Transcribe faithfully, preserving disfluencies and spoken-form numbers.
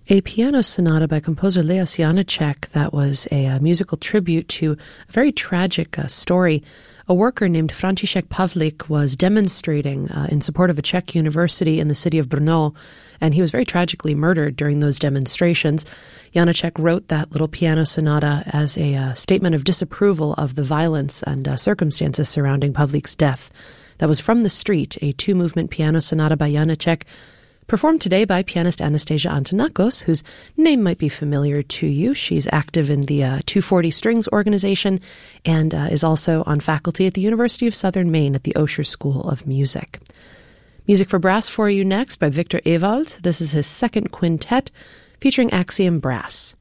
A piano sonata by composer Leos Janáček that was a, a musical tribute to a very tragic uh, story. A worker named František Pavlik was demonstrating uh, in support of a Czech university in the city of Brno, and he was very tragically murdered during those demonstrations. Janáček wrote that little piano sonata as a uh, statement of disapproval of the violence and uh, circumstances surrounding Pavlik's death. That was From the Street, a two-movement piano sonata by Janáček, performed today by pianist Anastasia Antonakos, whose name might be familiar to you. She's active in the uh, two forty Strings organization and uh, is also on faculty at the University of Southern Maine at the Osher School of Music. Music for brass for you next by Victor Ewald. This is his second quintet featuring Axiom Brass.